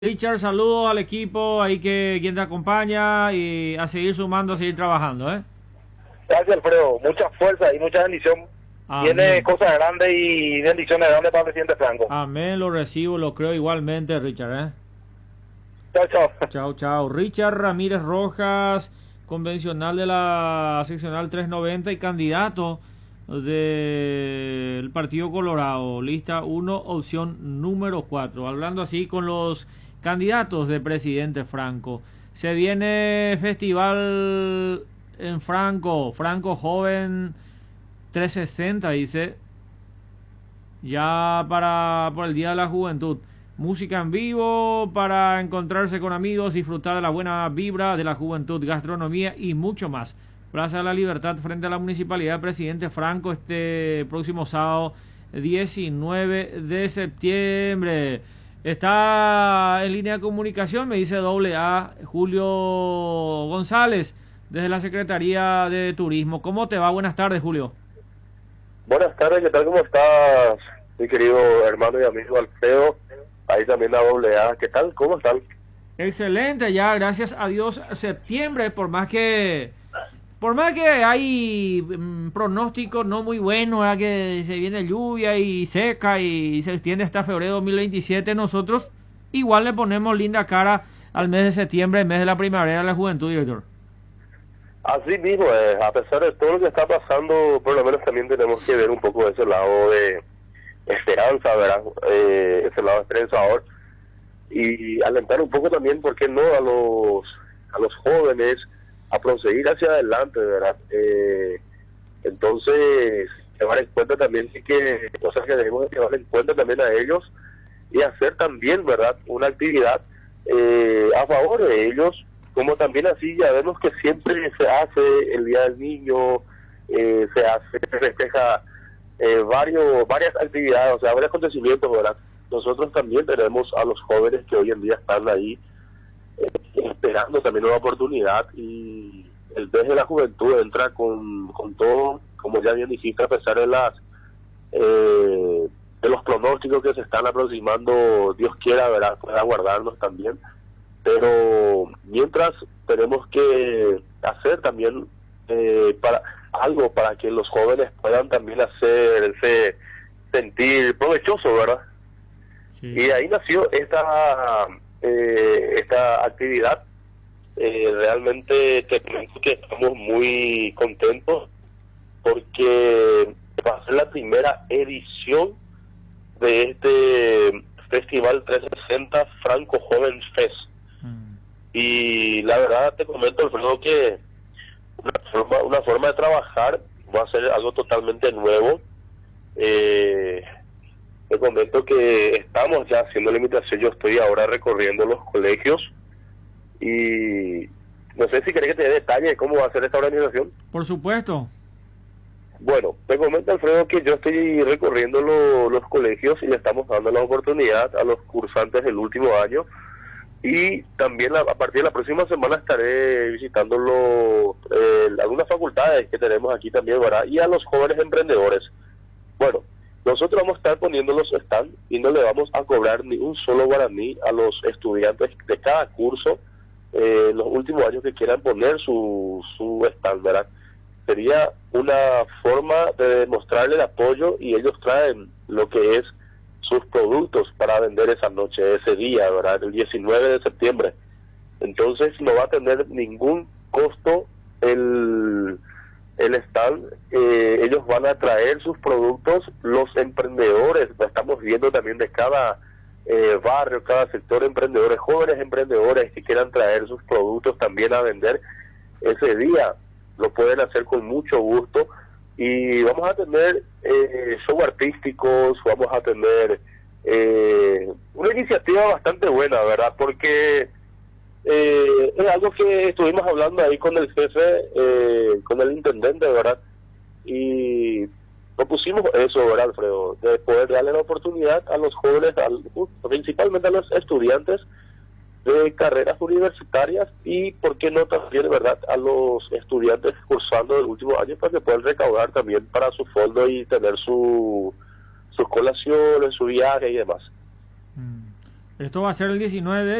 Richard, saludos al equipo, ahí que quien te acompaña y a seguir sumando, a seguir trabajando, ¿eh? Gracias, Alfredo. Mucha fuerza y mucha bendición. Tiene Amén. cosas grandes y bendiciones grandes para el presidente Franco. Amén, lo recibo, lo creo igualmente, Richard, ¿eh? Chao, chao. Chao, chao. Richard Ramírez Rojas, convencional de la seccional 390 y candidato del Partido Colorado, lista 1, opción número 4. Hablando así con los candidatos de presidente Franco. Se viene festival en Franco, Franco Joven 360, dice, ya por el Día de la Juventud. Música en vivo para encontrarse con amigos, disfrutar de la buena vibra de la juventud, gastronomía y mucho más. Plaza de la Libertad frente a la Municipalidad de Presidente Franco este próximo sábado 19 de septiembre. Está en línea de comunicación, me dice AA Julio González desde la Secretaría de Turismo. ¿Cómo te va? Buenas tardes, Julio. Buenas tardes, ¿qué tal? ¿Cómo estás, mi querido hermano y amigo Alfredo? Ahí también la AA. ¿Qué tal? ¿Cómo están? Excelente, ya gracias a Dios septiembre, por más que hay pronósticos no muy buenos, ¿verdad? Que se viene lluvia y seca y se extiende hasta febrero 2027, nosotros igual le ponemos linda cara al mes de septiembre, el mes de la primavera de la juventud, director. Así mismo, a pesar de todo lo que está pasando, por lo menos también tenemos que ver un poco ese lado de esperanza, ¿verdad? Ese lado esperanzador y alentar un poco también, ¿por qué no?, a los jóvenes a proseguir hacia adelante, ¿verdad? Entonces, llevar en cuenta también que cosas que debemos llevar en cuenta también a ellos y hacer también, ¿verdad?, una actividad a favor de ellos, como también así ya vemos que siempre se hace el Día del Niño, se refleja varias actividades, o sea, varios acontecimientos, ¿verdad? Nosotros también tenemos a los jóvenes que hoy en día están ahí esperando también una oportunidad, y el mes de la juventud entra con todo, como ya bien dijiste, a pesar de de los pronósticos que se están aproximando. Dios quiera, ¿verdad?, pueda guardarnos también, pero mientras tenemos que hacer también para que los jóvenes puedan también hacerse sentir provechoso, ¿verdad? Sí. Y ahí nació esta actividad. Realmente te comento que estamos muy contentos porque va a ser la primera edición de este Festival 360 Franco Joven Fest. Y la verdad te comento, Alfredo, que una forma de trabajar va a ser algo totalmente nuevo. Te comento que estamos ya haciendo la invitación. Yo estoy ahora recorriendo los colegios y no sé si querés que te dé detalles de cómo va a ser esta organización. Por supuesto. Bueno, te comento, Alfredo, que yo estoy recorriendo los colegios y le estamos dando la oportunidad a los cursantes del último año, y también a partir de la próxima semana estaré visitando algunas facultades que tenemos aquí también, ¿verdad?, y a los jóvenes emprendedores. Bueno, nosotros vamos a estar poniendo los stands y no le vamos a cobrar ni un solo guaraní a los estudiantes de cada curso en los últimos años que quieran poner su stand, ¿verdad? Sería una forma de demostrarle el apoyo, y ellos traen lo que es sus productos para vender esa noche, ese día, ¿verdad?, el 19 de septiembre. Entonces no va a tener ningún costo el stand. Ellos van a traer sus productos, los emprendedores, lo estamos viendo también de cada barrio, cada sector, emprendedores, jóvenes emprendedores que quieran traer sus productos también a vender ese día, lo pueden hacer con mucho gusto. Y vamos a tener show artísticos, vamos a tener una iniciativa bastante buena, ¿verdad?, porque es algo que estuvimos hablando ahí con el jefe, con el intendente, ¿verdad?, y propusimos eso, ¿verdad, Alfredo?, de poder darle la oportunidad a los jóvenes, principalmente a los estudiantes de carreras universitarias, y por qué no también, ¿verdad?, a los estudiantes cursando el último año, para que puedan recaudar también para su fondo y tener sus colaciones, su viaje y demás. Esto va a ser el 19 de